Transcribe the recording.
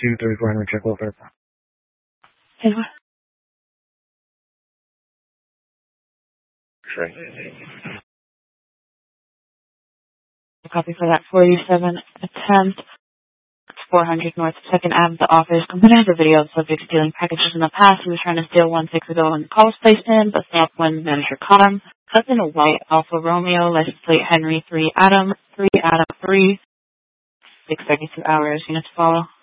234 Henry, check welfare. Anyway. Sure. Copy for that 47 attempt. 400 North 2nd Ave, the office. Company has a video of the subject stealing packages in the past. He was trying to steal one 6 ago when the call was placed in, but stopped when the manager caught him. That's in a white Alfa Romeo, license plate Henry 3 Adam 3 Adam 3. 6:32 hours. Units follow.